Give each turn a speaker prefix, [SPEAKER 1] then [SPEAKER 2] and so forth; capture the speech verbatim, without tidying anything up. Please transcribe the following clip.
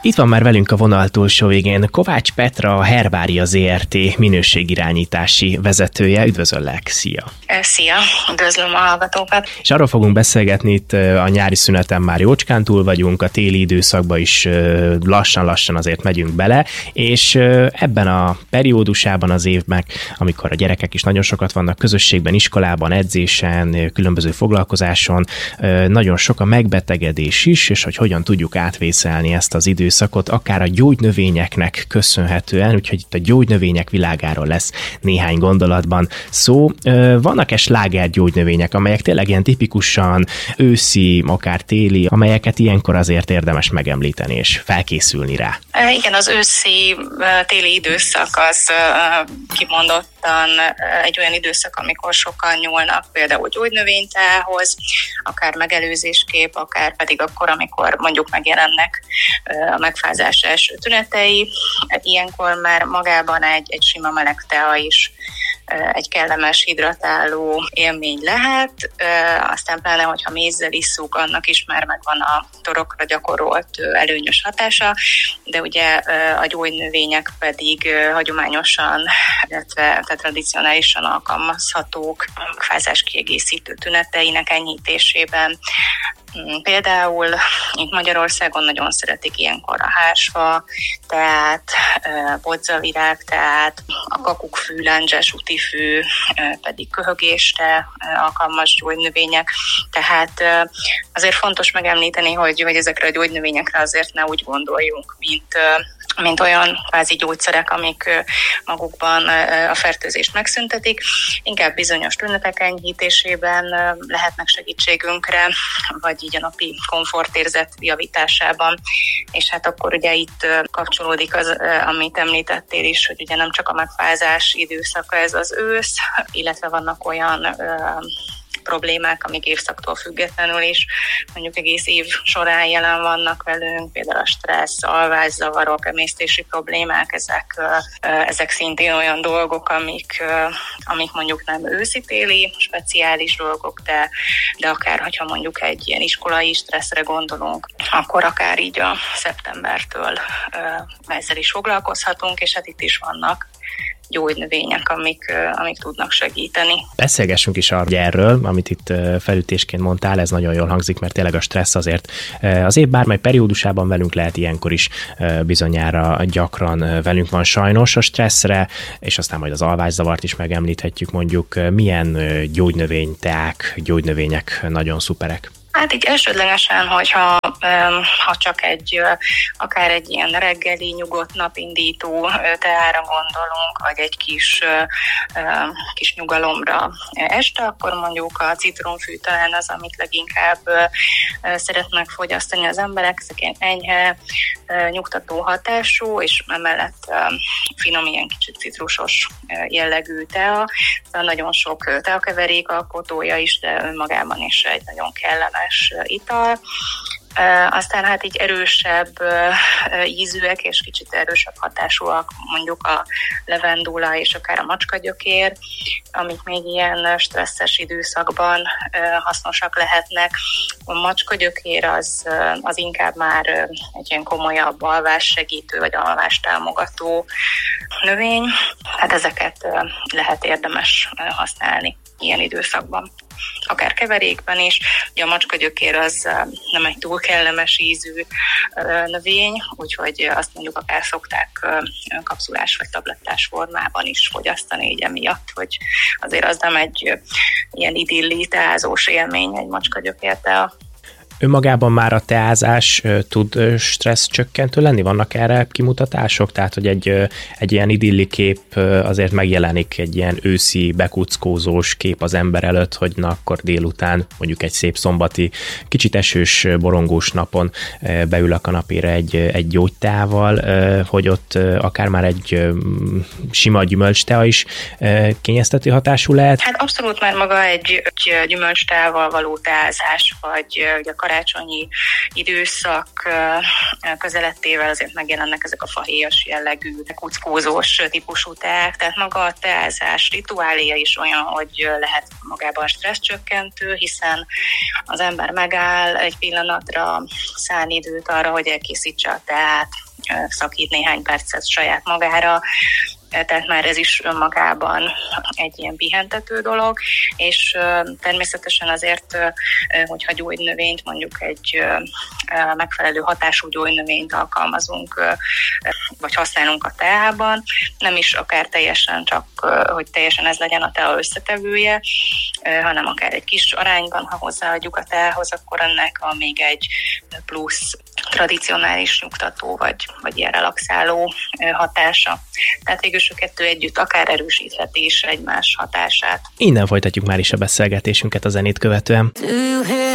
[SPEAKER 1] Itt van már velünk a vonal túlsó végén Kovács Petra, a Herbária zé er té minőségirányítási vezetője. Üdvözöllek, szia!
[SPEAKER 2] Szia, üdvözlöm a hallgatókat!
[SPEAKER 1] És arról fogunk beszélgetni, itt a nyári szüneten már jócskán túl vagyunk, a téli időszakba is lassan-lassan azért megyünk bele, és ebben a periódusában az évben, amikor a gyerekek is nagyon sokat vannak közösségben, iskolában, edzésen, különböző foglalkozáson, nagyon sok a megbetegedés is, és hogy hogyan tudjuk átvészelni ezt az időszakot, akár a gyógynövényeknek köszönhetően, úgyhogy itt a gyógynövények világáról lesz néhány gondolatban szó. Vannak-e sláger gyógynövények, amelyek tényleg ilyen tipikusan őszi, akár téli, amelyeket ilyenkor azért érdemes megemlíteni és felkészülni rá?
[SPEAKER 2] Igen, az őszi téli időszak az kimondottan egy olyan időszak, amikor sokan nyúlnak például gyógynövénytához, akár megelőzésképp, akár pedig akkor, amikor mondjuk megjelennek a megfázás első tünetei. Ilyenkor már magában egy, egy sima meleg tea is egy kellemes, hidratáló élmény lehet, aztán pláne, hogyha mézzel isszuk, annak is már megvan a torokra gyakorolt előnyös hatása, de ugye a gyógynövények pedig hagyományosan, illetve tehát tradicionálisan alkalmazhatók a megfázás kiegészítő tüneteinek enyhítésében. Például itt Magyarországon nagyon szeretik ilyenkor a hársfa, tehát bodzavirág, tehát a kakukkfű, lándzsás utifű, pedig köhögésre alkalmas gyógynövények. Tehát azért fontos megemlíteni, hogy, hogy ezekre a gyógynövényekre azért ne úgy gondoljunk, mint mint olyan kvázi gyógyszerek, amik magukban a fertőzést megszüntetik, inkább bizonyos tünetek enyhítésében lehetnek segítségünkre, vagy így a napi komfortérzet javításában. És hát akkor ugye itt kapcsolódik az, amit említettél is, hogy ugye nem csak a megfázás időszaka ez az ősz, illetve vannak olyan problémák, amik évszaktól függetlenül is mondjuk egész év során jelen vannak velünk, például a stressz, alvászavarok, emésztési problémák, ezek, ezek szintén olyan dolgok, amik, amik mondjuk nem őszi-téli, speciális dolgok, de, de akár, hogyha mondjuk egy ilyen iskolai stresszre gondolunk, akkor akár így a szeptembertől ezzel is foglalkozhatunk, és hát itt is vannak gyógynövények, amik, amik tudnak segíteni.
[SPEAKER 1] Beszélgessünk is erről, amit itt felütésként mondtál, ez nagyon jól hangzik, mert tényleg a stressz azért az év bármely periódusában velünk lehet, ilyenkor is bizonyára gyakran velünk van sajnos a stresszre, és aztán majd az alvászavart is megemlíthetjük, mondjuk milyen gyógynövényteák, gyógynövények nagyon szuperek.
[SPEAKER 2] Hát így elsődlegesen, hogyha ha csak egy, akár egy ilyen reggeli, nyugodt napindító teára gondolunk, vagy egy kis, kis nyugalomra este, akkor mondjuk a citromfű talán az, amit leginkább szeretnek fogyasztani az emberek, ezek ilyen enyhe, nyugtató hatású, és emellett finom, ilyen kicsit citrusos jellegű tea. Nagyon sok teakeverék alkotója is, de önmagában is egy nagyon kellemes ital. Aztán hát így erősebb ízűek és kicsit erősebb hatásúak mondjuk a levendula és akár a macskagyökér, amik még ilyen stresszes időszakban hasznosak lehetnek. A macskagyökér az, az inkább már egy ilyen komolyabb alvássegítő vagy alvástámogató növény. Hát ezeket lehet érdemes használni ilyen időszakban. Akár keverékben is. Ugye a macskagyökér az nem egy túl kellemes ízű növény, úgyhogy azt mondjuk akár szokták kapszulás vagy tablettás formában is fogyasztani így emiatt, hogy azért az nem egy ilyen idilli, teázós élmény egy macskagyökér tea.
[SPEAKER 1] Önmagában már a teázás tud stressz csökkentő lenni? Vannak erre kimutatások? Tehát, hogy egy, egy ilyen idilli kép azért megjelenik, egy ilyen őszi, bekuckózós kép az ember előtt, hogy na akkor délután, mondjuk egy szép szombati, kicsit esős, borongós napon beül a kanapére egy, egy gyógyteával, hogy ott akár már egy sima gyümölcstea is kényeztető hatású lehet?
[SPEAKER 2] Hát abszolút már maga egy, egy gyümölcsteával való teázás, vagy a karácsonyi időszak közelettével azért megjelennek ezek a fahéjas jellegű, kuckózós típusú teák, tehát maga a teázás rituáléja is olyan, hogy lehet magában stresszcsökkentő, hiszen az ember megáll egy pillanatra, szán időt arra, hogy elkészítse a teát, szakít néhány percet saját magára, tehát már ez is önmagában egy ilyen pihentető dolog, és természetesen azért, hogyha gyógynövényt, mondjuk egy megfelelő hatású gyógynövényt alkalmazunk, vagy használunk a teában, nem is akár teljesen csak, hogy teljesen ez legyen a tea összetevője, hanem akár egy kis arányban, ha hozzáadjuk a teához, akkor ennek van még egy plusz tradicionális nyugtató, vagy, vagy ilyen relaxáló hatása. Tehát végülis a kettő együtt akár erősítheti is egymás hatását.
[SPEAKER 1] Innen folytatjuk már is a beszélgetésünket a zenét követően.